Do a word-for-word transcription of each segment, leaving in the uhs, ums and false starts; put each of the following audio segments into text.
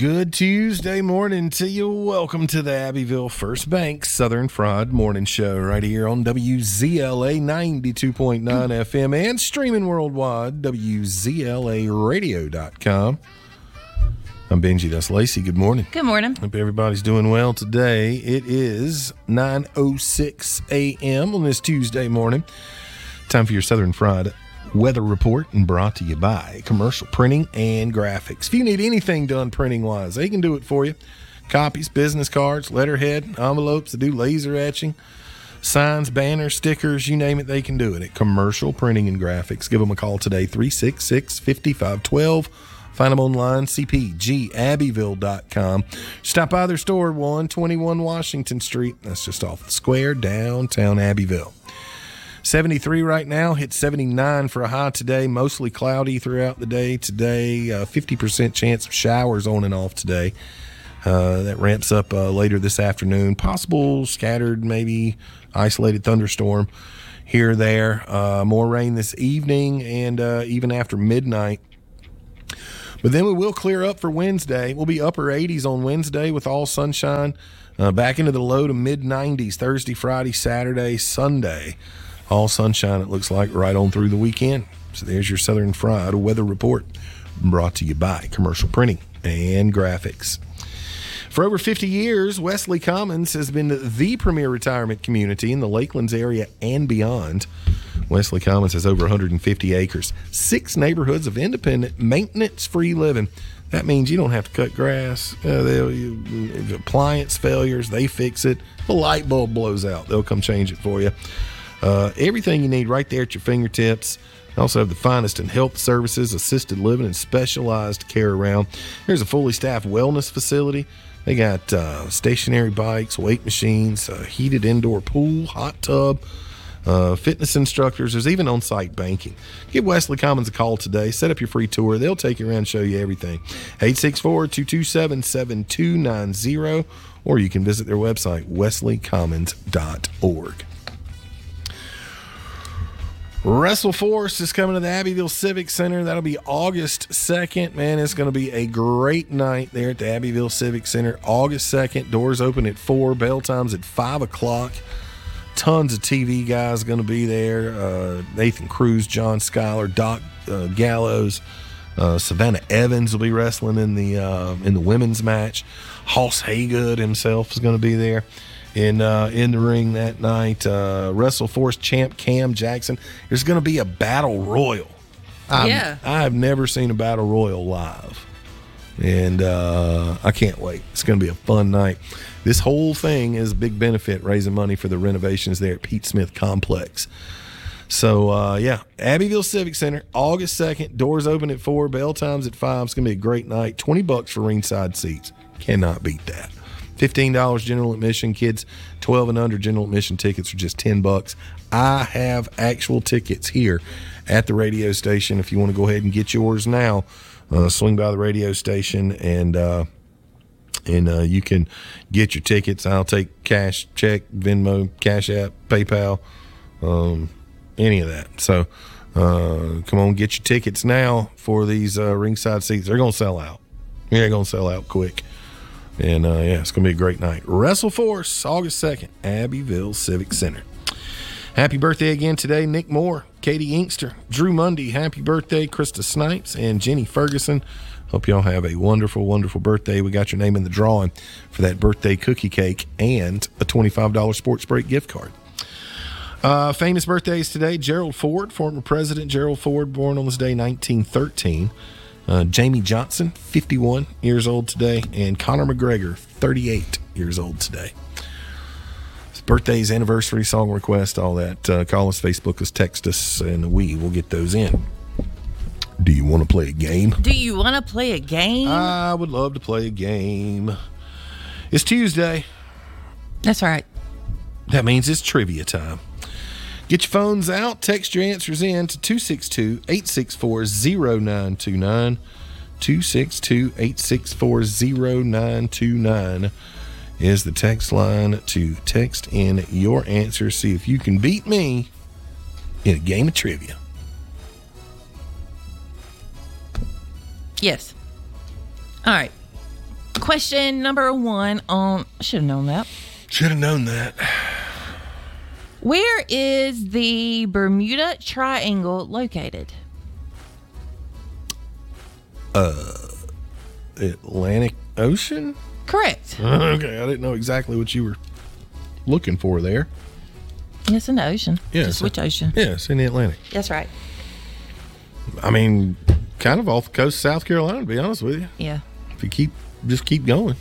Good Tuesday morning to you. Welcome to the Abbeville First Bank Southern Fried Morning Show right here on W Z L A ninety-two point nine F M and streaming worldwide, W Z L A radio dot com. I'm Benji, that's Lacey. Good morning. Good morning. Hope everybody's doing well today. It is nine oh six a.m. on this Tuesday morning. Time for your Southern Fried Weather Report, and brought to you by Commercial Printing and Graphics. If you need anything done printing-wise, they can do it for you. Copies, business cards, letterhead, envelopes, they do laser etching, signs, banners, stickers, you name it, they can do it at Commercial Printing and Graphics. Give them a call today, three six six, five five one two. Find them online, c p g abbeville dot com. Stop by their store, one twenty-one Washington Street. That's just off the square, downtown Abbeville. seventy-three right now, hit seventy-nine for a high today, mostly cloudy throughout the day today, uh, fifty percent chance of showers on and off today. Uh, that ramps up uh, later this afternoon. Possible scattered, maybe isolated thunderstorm here or there. Uh, more rain this evening and uh, even after midnight. But then we will clear up for Wednesday. We'll be upper eighties on Wednesday with all sunshine, uh, back into the low to mid nineties Thursday, Friday, Saturday, Sunday. All sunshine, it looks like, right on through the weekend. So there's your Southern Fried Weather Report, brought to you by Commercial Printing and Graphics. For over fifty years, Wesley Commons has been the premier retirement community in the Lakelands area and beyond. Wesley Commons has over one hundred fifty acres, six neighborhoods of independent, maintenance-free living. That means you don't have to cut grass. Uh, they'll, you, if appliance failures, they fix it. The light bulb blows out, they'll come change it for you. Uh, everything you need right there at your fingertips. They also have the finest in health services, assisted living, and specialized care around. There's a fully staffed wellness facility. They got uh, stationary bikes, weight machines, a heated indoor pool, hot tub, uh, fitness instructors. There's even on-site banking. Give Wesley Commons a call today. Set up your free tour. They'll take you around and show you everything. eight six four, two two seven, seven two nine zero, or you can visit their website, wesley commons dot org. WrestleForce is coming to the Abbeville Civic Center. That'll be August second. Man, it's going to be a great night there at the Abbeville Civic Center. August second. Doors open at four. Bell time's at five o'clock. Tons of T V guys going to be there. Uh, Nathan Cruz, John Schuyler, Doc uh, Gallows, uh, Savannah Evans will be wrestling in the uh, in the women's match. Hoss Haygood himself is going to be there in uh, in the ring that night. Uh, WrestleForce champ Cam Jackson. There's going to be a battle royal. I'm, yeah. I've never seen a battle royal live, and uh, I can't wait. It's going to be a fun night. This whole thing is a big benefit, raising money for the renovations there at Pete Smith Complex. So, uh, yeah, Abbeville Civic Center, August second. Doors open at four. Bell time's at five. It's going to be a great night. twenty bucks for ringside seats. Cannot beat that. fifteen dollars general admission. Kids twelve and under general admission tickets are just ten bucks. I have actual tickets here at the radio station. If you want to go ahead and get yours now, uh, swing by the radio station and uh, and uh, you can get your tickets. I'll take cash, check, Venmo, Cash App, PayPal, um, any of that. So uh, come on, get your tickets now for these uh, ringside seats. They're going to sell out. They're going to sell out quick. And, uh, yeah, it's going to be a great night. WrestleForce, August second, Abbeville Civic Center. Happy birthday again today, Nick Moore, Katie Inkster, Drew Mundy. Happy birthday, Krista Snipes, and Jenny Ferguson. Hope y'all have a wonderful, wonderful birthday. We got your name in the drawing for that birthday cookie cake and a twenty-five dollars Sports Break gift card. Uh, famous birthdays today, Gerald Ford, former President Gerald Ford, born on this day, nineteen thirteen. Uh, Jamie Johnson, fifty-one years old today, and Conor McGregor, thirty-eight years old today. It's birthdays, anniversary, song request, all that. Uh, call us, Facebook us, text us, and we will get those in. Do you want to play a game? Do you want to play a game? I would love to play a game. It's Tuesday. That's right. That means it's trivia time. Get your phones out. Text your answers in to two six two, eight six four, zero nine two nine. two six two, eight six four, zero nine two nine is the text line to text in your answers. See if you can beat me in a game of trivia. Yes. All right. Question number one on, I should have known that. Should have known that. Where is the Bermuda Triangle located? Uh, Atlantic Ocean? Correct. Okay, I didn't know exactly what you were looking for there. It's in the ocean. Yeah, Just so- which ocean? Yeah, it's in the Atlantic. That's right. I mean, kind of off the coast of South Carolina, to be honest with you. Yeah. If you keep, just keep going.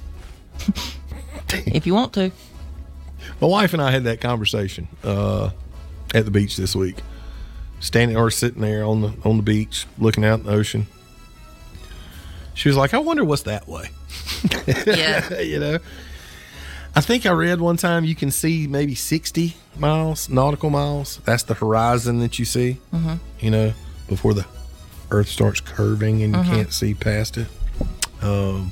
If you want to. My wife and I had that conversation uh, at the beach this week, standing or sitting there on the on the beach, looking out in the ocean. She was like, "I wonder what's that way." Yeah. You know, I think I read one time you can see maybe sixty miles, nautical miles. That's the horizon that you see. Mm-hmm. You know, before the Earth starts curving and you Mm-hmm. can't see past it. Um.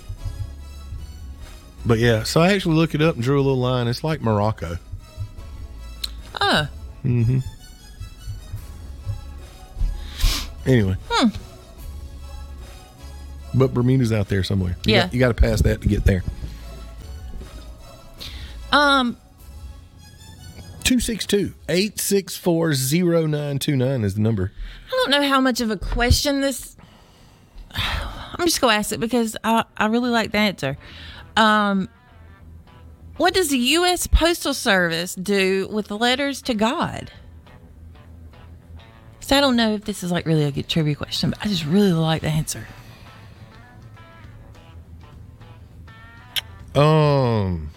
But yeah, so I actually looked it up and drew a little line. It's like Morocco. Oh. Mm-hmm. Anyway. Hmm. But Bermuda's out there somewhere. You Yeah. Got, you got to pass that to get there. Um, two six two, eight six four, zero nine two nine is the number. I don't know how much of a question this. I'm just gonna ask it because I, I really like the answer. Um, what does the U S Postal Service do with the letters to God? So I don't know if this is like really a good trivia question, but I just really like the answer. Um,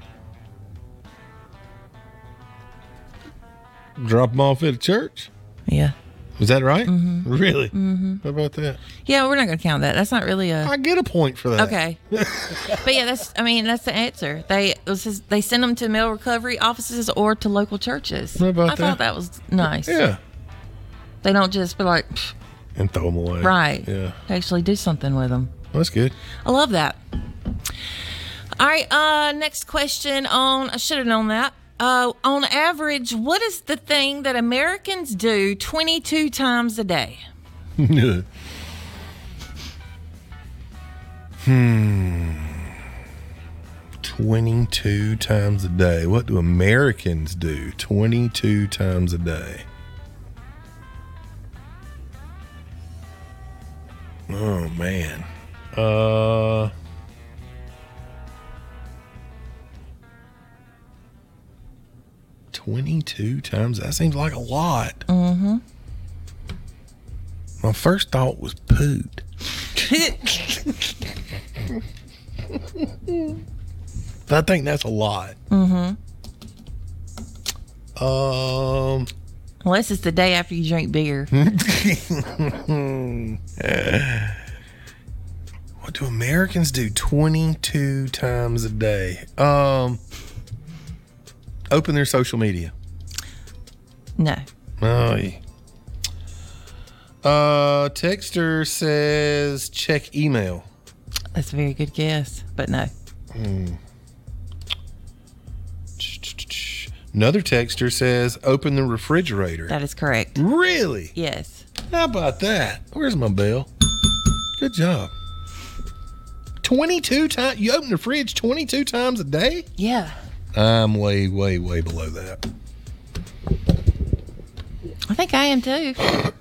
drop them off at a church? Yeah. Is that right? Mm-hmm. Really? Mm-hmm. How about that? Yeah, we're not gonna count that. That's not really a. I get a point for that. Okay. But yeah, that's, I mean, that's the answer. They, it was just, they send them to mail recovery offices or to local churches. How about I that? thought that was nice. Yeah. They don't just be like, "Pfft," And throw them away. right. Yeah. They actually do something with them. That's good. I love that. All right. Uh, next question on, I should have known that. Uh, on average, what is the thing that Americans do twenty-two times a day? hmm. twenty-two times a day. What do Americans do twenty-two times a day? Oh, man. Uh... twenty-two times? That seems like a lot. Mm-hmm. My first thought was poot. But I think that's a lot. Mm-hmm. Um, Unless it's the day after you drink beer. what do Americans do twenty-two times a day? Um, open their social media. No. Oh, yeah. Uh, Texter says check email. That's a very good guess, but no. Hmm. Another texter says open the refrigerator. That is correct. Really? Yes. How about that? Where's my bell? Good job. twenty-two times? You open the fridge twenty-two times a day? Yeah. I'm way, way, way below that. I think I am too.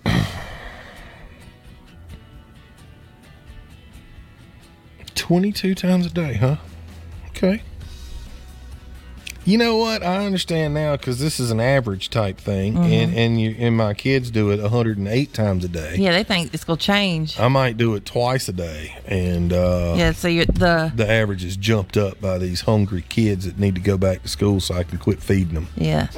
twenty-two times a day, huh? Okay. You know what? I understand now because this is an average type thing, Mm-hmm. and and you and my kids do it one hundred eight times a day. Yeah, they think it's gonna change. I might do it twice a day, and uh, Yeah, so you're the the average is jumped up by these hungry kids that need to go back to school so I can quit feeding them. yeah.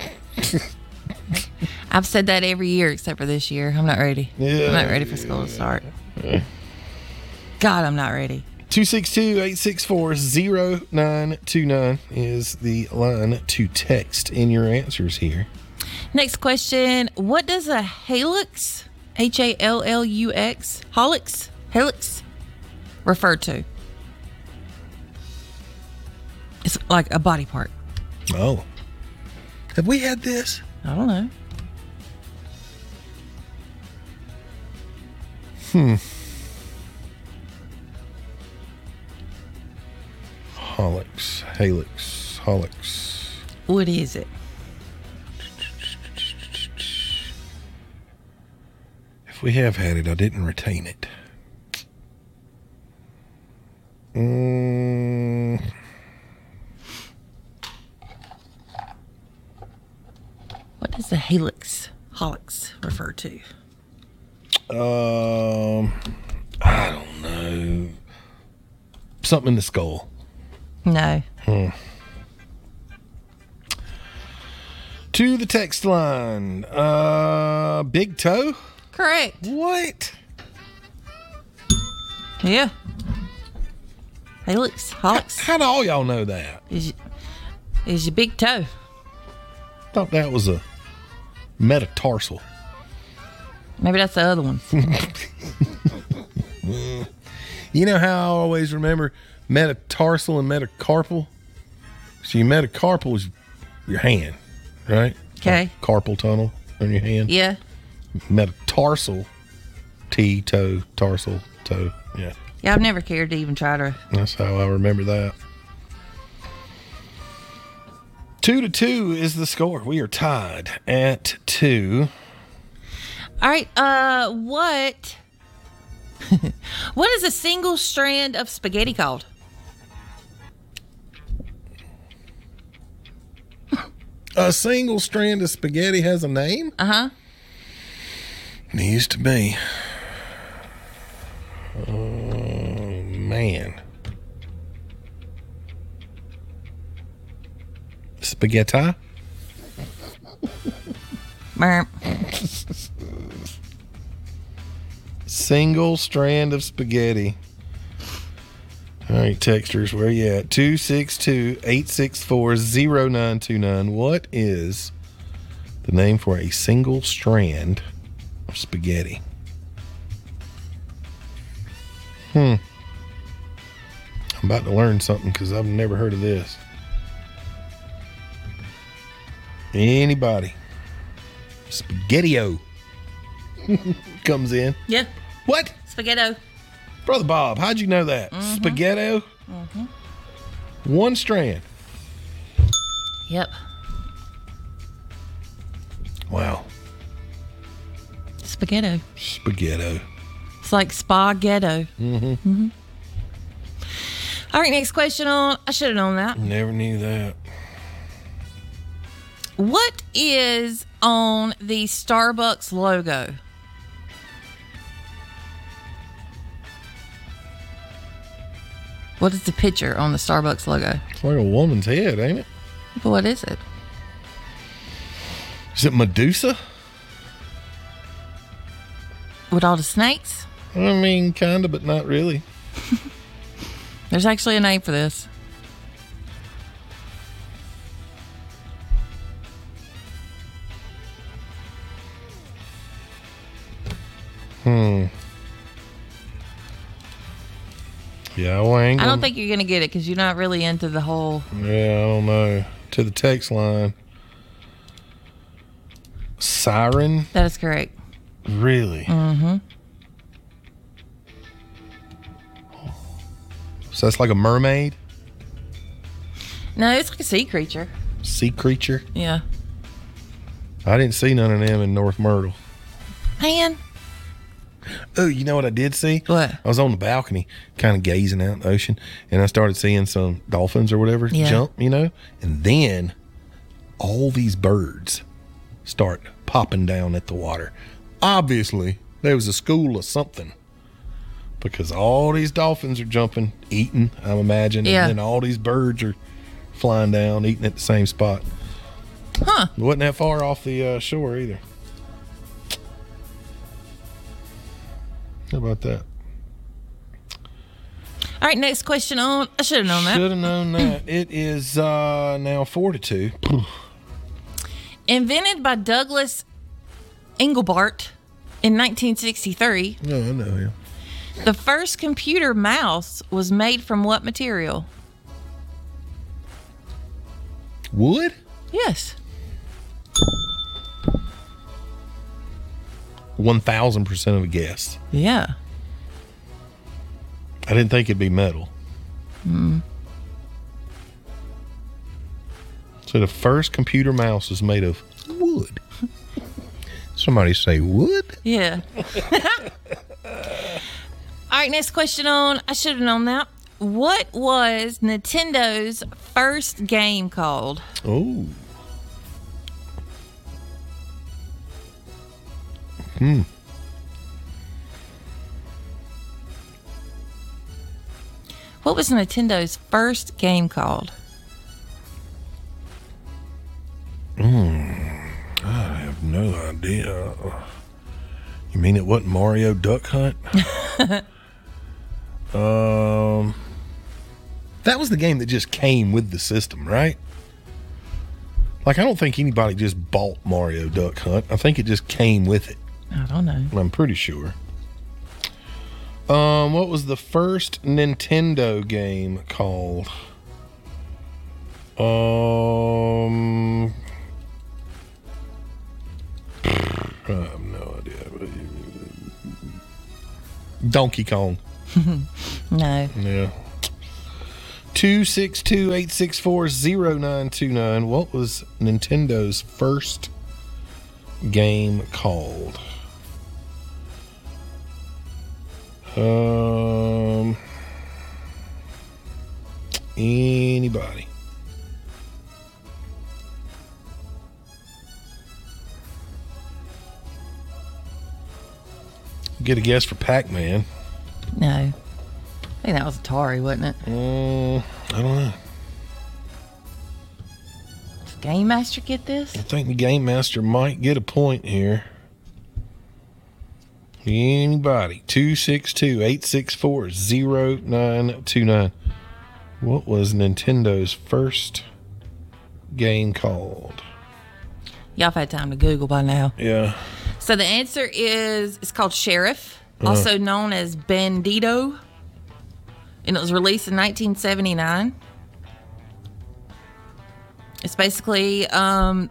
I've said that every year except for this year. I'm not ready. Yeah. I'm not ready for school to start. God, I'm not ready. two six two, eight six four, zero nine two nine is the line to text in your answers here. Next question. What does a halux, H A L L U X, halux, halux, refer to? It's like a body part. Oh. Have we had this? I don't know. Hmm. Helix, helix, helix. What is it? If we have had it, I didn't retain it. Mm. What does the helix, helix refer to? Um, I don't know. Something in the skull. No. Hmm. To the text line. Uh, big toe? Correct. What? Yeah. Helix, helix. How, how do all y'all know that? Is, is your big toe. Thought that was a metatarsal. Maybe that's the other one. You know how I always remember metatarsal and metacarpal? So your metacarpal is your hand, right? Okay. Like carpal tunnel on your hand. Yeah. Metatarsal, T, toe, tarsal, toe. Yeah. Yeah, I've never cared to even try to. That's how I remember that. Two to two is the score. We are tied at two. All right. Uh, what? What is a single strand of spaghetti called? A single strand of spaghetti has a name? Uh huh. Needs to be. Oh, man. Spaghetti? Burp. Single strand of spaghetti. All right, texters, where you at? two six two, eight six four, zero nine two nine. What is the name for a single strand of spaghetti? Hmm. I'm about to learn something because I've never heard of this. Anybody? Spaghetti-O comes in. Yeah. What? Spaghetto. Brother Bob, how'd you know that? Mm-hmm. Spaghetto? Mm-hmm. One strand. Yep. Wow. Spaghetto. Spaghetto. It's like spaghetto. Mm-hmm. Mm-hmm. All right, next question on. I should have known that. Never knew that. What is on the Starbucks logo? What is the picture on the Starbucks logo? It's like a woman's head, ain't it? What is it? Is it Medusa? With all the snakes? I mean, kind of, but not really. There's actually a name for this. Hmm. Yeah, well, I ain't I gonna, don't think you're going to get it because you're not really into the whole. Yeah, I don't know. To the text line. Siren? That is correct. Really? Mm-hmm. So that's like a mermaid? No, it's like a sea creature. Sea creature? Yeah. I didn't see none of them in North Myrtle. Man. Oh, you know what I did see? What? I was on the balcony kind of gazing out in the ocean, and I started seeing some dolphins or whatever Yeah. jump, you know? And then all these birds start popping down at the water. Obviously, there was a school of something because all these dolphins are jumping, eating, I'm imagining, Yeah. and then all these birds are flying down, eating at the same spot. Huh. It wasn't that far off the uh, shore either. How about that? All right, next question on. I should have known that. Should have known that. It is uh, now four to two. Invented by Douglas Engelbart in nineteen sixty-three, No, I know him. the first computer mouse was made from what material? Wood? Yes. One thousand percent of a guess. Yeah. I didn't think it'd be metal. Mm. So the first computer mouse was made of wood. Somebody say wood? Yeah. All right, next question on. I should have known that. What was Nintendo's first game called? Oh. Hmm. What was Nintendo's first game called? Hmm. I have no idea. You mean it wasn't Mario Duck Hunt? um, that was the game that just came with the system, right? Like, I don't think anybody just bought Mario Duck Hunt. I think it just came with it. I don't know. I'm pretty sure. Um, what was the first Nintendo game called? Um, I have no idea. Donkey Kong. No. Yeah. two six two, eight six four, zero nine two nine. What was Nintendo's first game called? Um, anybody? Get a guess for Pac-Man. No. I think that was Atari, wasn't it? Um, I don't know. Does Game Master get this? I think the Game Master might get a point here. Anybody? two six two, eight six four, zero nine two nine. What was Nintendo's first game called? Y'all have had time to Google by now. Yeah. So the answer is, it's called Sheriff, Uh-huh. also known as Bandito. And it was released in nineteen seventy-nine. It's basically, um,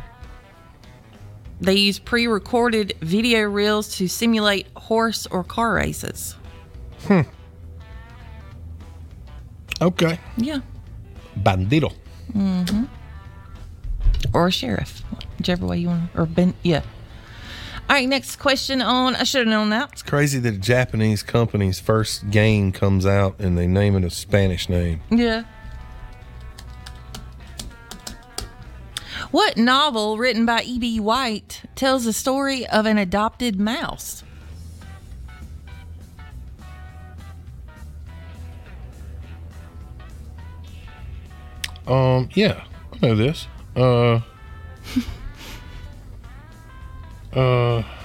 they use pre-recorded video reels to simulate horse or car races. Hmm. Okay. Yeah. Bandito. Mm-hmm. Or sheriff, whichever way you want. Or ben, yeah. All right, next question on. I should have known that. It's crazy that a Japanese company's first game comes out and they name it a Spanish name. Yeah. What novel written by E B. White tells the story of an adopted mouse? Um, yeah, I know this. Uh, uh,